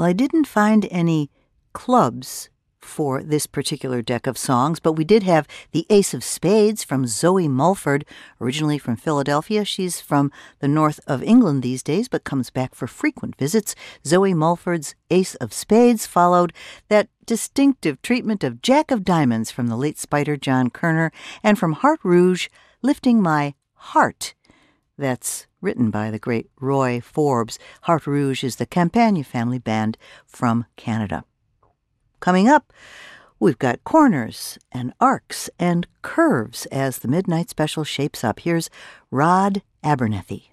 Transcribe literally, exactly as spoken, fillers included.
Well, I didn't find any clubs for this particular deck of songs, but we did have the Ace of Spades from Zoe Mulford, originally from Philadelphia. She's from the north of England these days, but comes back for frequent visits. Zoe Mulford's Ace of Spades followed that distinctive treatment of Jack of Diamonds from the late Spider John Kerner, and from Heart Rouge, Lifting My Heart. That's written by the great Roy Forbes. Heart Rouge is the Campagna family band from Canada. Coming up, we've got corners and arcs and curves as the Midnight Special shapes up. Here's Rod Abernethy.